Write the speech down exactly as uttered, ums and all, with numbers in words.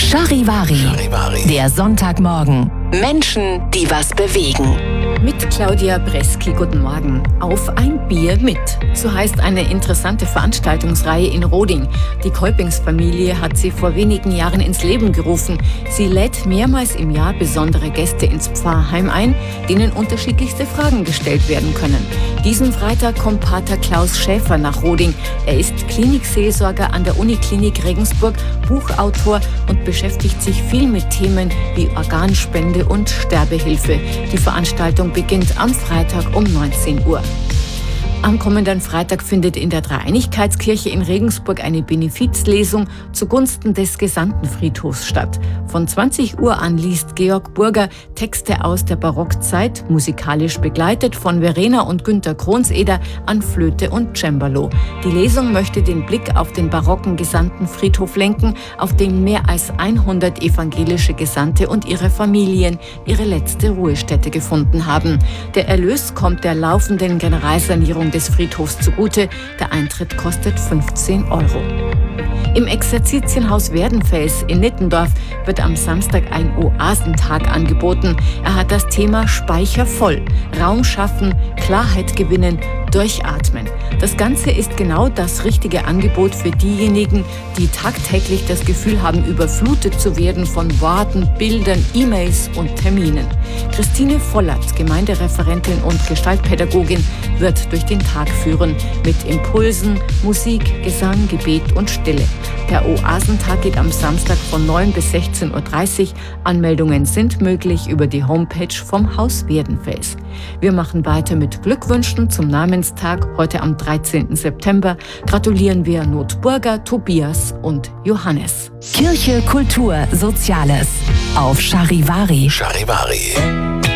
Charivari, Charivari. Der Sonntagmorgen. Menschen, die was bewegen. Mit Claudia Breski, guten Morgen. Auf ein Bier mit. So heißt eine interessante Veranstaltungsreihe in Roding. Die Kolpingsfamilie hat sie vor wenigen Jahren ins Leben gerufen. Sie lädt mehrmals im Jahr besondere Gäste ins Pfarrheim ein, denen unterschiedlichste Fragen gestellt werden können. Diesen Freitag kommt Pater Klaus Schäfer nach Roding. Er ist Klinikseelsorger an der Uniklinik Regensburg, Buchautor und beschäftigt sich viel mit Themen wie Organspende und Sterbehilfe. Die Veranstaltung beginnt am Freitag um neunzehn Uhr. Am kommenden Freitag findet in der Dreieinigkeitskirche in Regensburg eine Benefizlesung zugunsten des Gesandtenfriedhofs statt. Von zwanzig Uhr an liest Georg Burger Texte aus der Barockzeit, musikalisch begleitet von Verena und Günter Kronseder an Flöte und Cembalo. Die Lesung möchte den Blick auf den barocken Gesandtenfriedhof lenken, auf dem mehr als hundert evangelische Gesandte und ihre Familien ihre letzte Ruhestätte gefunden haben. Der Erlös kommt der laufenden Generalsanierung des Friedhofs zugute. Der Eintritt kostet fünfzehn Euro. Im Exerzitienhaus Werdenfels in Nittendorf wird am Samstag ein Oasentag angeboten. Er hat das Thema Speicher voll. Raum schaffen, Klarheit gewinnen, durchatmen. Das Ganze ist genau das richtige Angebot für diejenigen, die tagtäglich das Gefühl haben, überflutet zu werden von Worten, Bildern, E-Mails und Terminen. Christine Vollert, Gemeindereferentin und Gestaltpädagogin, wird durch den Tag führen mit Impulsen, Musik, Gesang, Gebet und Stille. Der Oasentag geht am Samstag von neun bis sechzehn Uhr dreißig. Anmeldungen sind möglich über die Homepage vom Haus Werdenfels. Wir machen weiter mit Glückwünschen zum Namenstag. Heute am dreizehnten September gratulieren wir Notburger, Tobias und Johannes. Kirche, Kultur, Soziales. Auf Charivari. Charivari.